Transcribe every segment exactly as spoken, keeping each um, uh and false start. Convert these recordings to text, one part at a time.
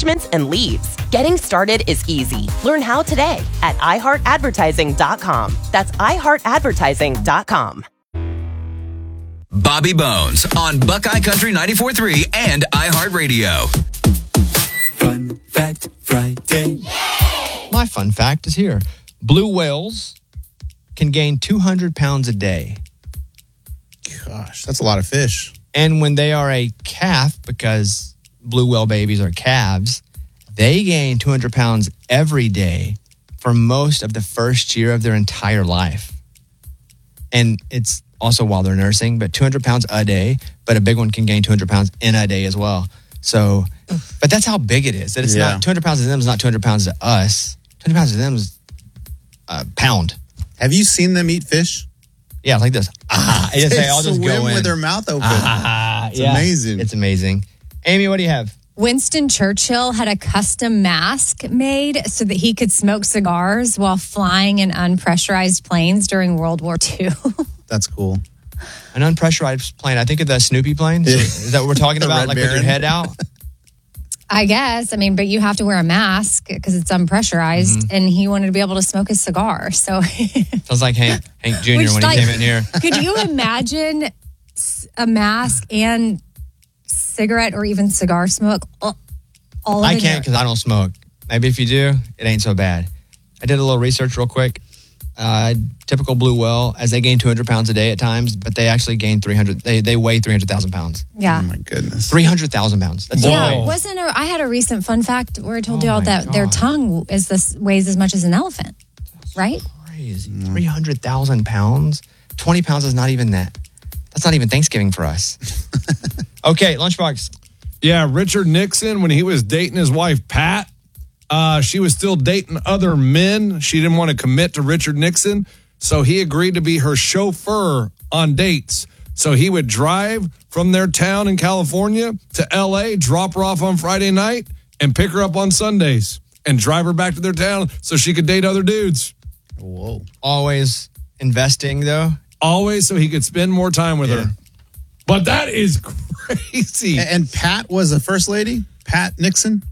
attachments, and leaves. Getting started is easy. Learn how today at i heart advertising dot com. That's i heart advertising dot com. Bobby Bones on Buckeye Country ninety-four point three and iHeartRadio. Fun Fact Friday. My fun fact is here. Blue whales can gain two hundred pounds a day. Gosh, that's a lot of fish. And when they are a calf, because blue whale babies are calves, they gain two hundred pounds every day for most of the first year of their entire life. And it's also while they're nursing, but two hundred pounds a day, but a big one can gain two hundred pounds in a day as well. So, but that's how big it is. That it's Yeah. not two hundred pounds to them is not two hundred pounds to us. two hundred pounds to them is a pound. Have you seen them eat fish? Yeah, like this. Ah, They they all just swim go in with their mouth open. Ah, It's yeah. amazing. It's amazing. Amy, what do you have? Winston Churchill had a custom mask made so that he could smoke cigars while flying in unpressurized planes during World War Two. That's cool. An unpressurized plane. I think of the Snoopy plane. So is that what we're talking The about? Red Like with your Baron. head out? I guess. I mean, but you have to wear a mask because it's unpressurized, Mm-hmm. and he wanted to be able to smoke his cigar. So, Sounds like Hank, Hank Junior Which, when like- he came in here. could you imagine s- a mask and cigarette or even cigar smoke all, all of I it? can't because I don't smoke. Maybe if you do, it ain't so bad. I did a little research real quick. Uh, typical blue whale, as they gain two hundred pounds a day at times, but they actually gain three hundred. They they weigh three hundred thousand pounds. Yeah. Oh my goodness. three hundred thousand pounds. That's Yeah, a wasn't there, I had a recent fun fact where I told Oh you all my that their God. tongue is this weighs as much as an elephant, right? crazy. three hundred thousand pounds? twenty pounds is not even that. That's not even Thanksgiving for us. Okay, Lunchbox. Yeah, Richard Nixon, when he was dating his wife, Pat, uh, she was still dating other men. She didn't want to commit to Richard Nixon, so he agreed to be her chauffeur on dates. So he would drive from their town in California to L A, drop her off on Friday night, and pick her up on Sundays, and drive her back to their town so she could date other dudes. Whoa. Always investing, though. Always so he could spend more time with her. But that is crazy. And, and Pat was a first lady? Pat Nixon?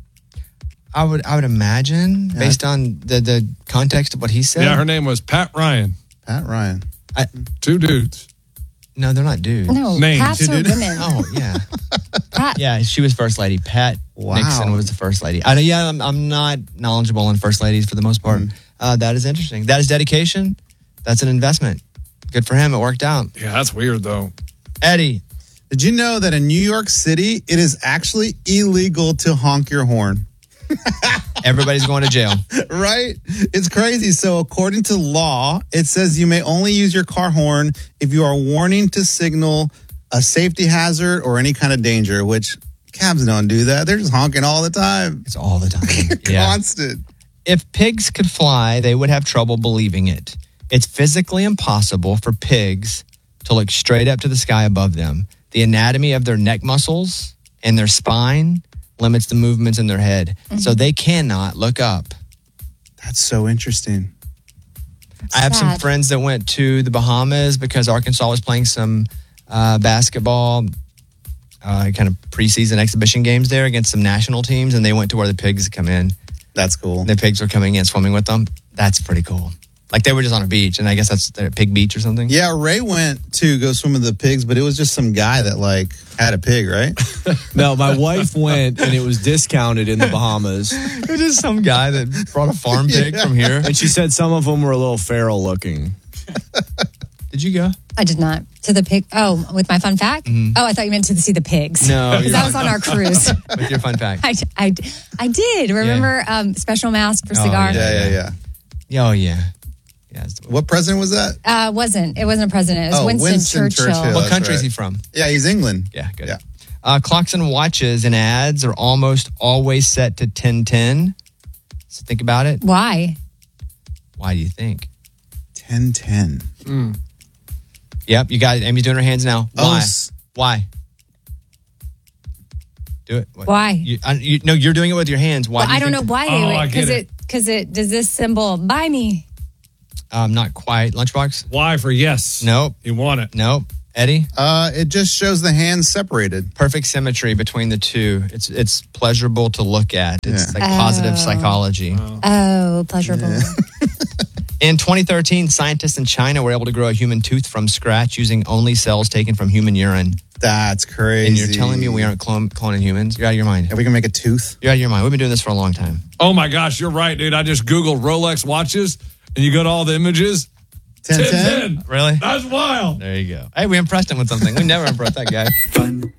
I would I would imagine, Yeah. based on the, the context of what he said. Yeah, her name was Pat Ryan. Pat Ryan. I, Two dudes. no, they're not dudes. No, Names, Pats you are did. women. Oh, yeah. Pat, Yeah, she was first lady. Pat Wow. Nixon was the first lady. I know. Yeah, I'm, I'm not knowledgeable on first ladies for the most part. Mm. Uh, that is interesting. That is dedication. That's an investment. Good for him. It worked out. Yeah, that's weird, though. Eddie. Did you know that in New York City, it is actually illegal to honk your horn? Everybody's going to jail. Right? It's crazy. So according to law, it says you may only use your car horn if you are warning to signal a safety hazard or any kind of danger, which cabs don't do that. They're just honking all the time. It's all the time. Yeah. Constant. If pigs could fly, they would have trouble believing it. It's physically impossible for pigs to look straight up to the sky above them. The anatomy of their neck muscles and their spine limits the movements in their head. So they cannot look up. That's so interesting. I have some sad. friends that went to the Bahamas because Arkansas was playing some uh, basketball, uh, kind of preseason exhibition games there against some national teams, and they went to where the pigs come in. That's cool. The pigs were coming in, swimming with them. That's pretty cool. Like they were just on a beach, and I guess that's the pig beach or something. Yeah, Ray went to go swim with the pigs, but it was just some guy that like had a pig, right? No, my wife went and it was discounted in the Bahamas. It was just some guy that brought a farm pig Yeah. from here. And she said some of them were a little feral looking. Did you go? I did not. To the pig. Oh, with my fun fact? Oh, I thought you meant to see the pigs. No, Because that was on our cruise. With your fun fact. I, I, I did. Remember um, Special Mask for Oh, cigar? Yeah, yeah, yeah. Oh, yeah. Yeah. it's- What president was that? Uh, wasn't. It wasn't a president. It was Oh, Winston, Winston Churchill. Churchill. What that's country is right. he from? Yeah, he's England. Yeah, good. Yeah. Uh, clocks and watches and ads are almost always set to ten ten. So think about it. Why? Why do you think? ten ten. Yep, you got it. Amy's doing her hands now. Oh, Why? s- Why? Do it. What? Why? You, I, you, no, you're doing it with your hands. Why? Well, do you I don't think know why Oh, they I would. get Because it. it, because it, does this symbol buy me? Um, not quite. Lunchbox? Why for yes? Nope. You want it. Nope. Eddie? Uh, it just shows the hands separated. Perfect symmetry between the two. It's it's pleasurable to look at. It's Yeah. like positive Oh. psychology. Oh, pleasurable. In twenty thirteen, scientists in China were able to grow a human tooth from scratch using only cells taken from human urine. That's crazy. And you're telling me we aren't clone, cloning humans? You're out of your mind. If we can make a tooth? You're out of your mind. We've been doing this for a long time. Oh my gosh, you're right, dude. I just Googled Rolex watches and you go to all the images. ten ten? ten ten. Really? That's wild. There you go. Hey, we impressed him with something. We never impressed that guy. Fun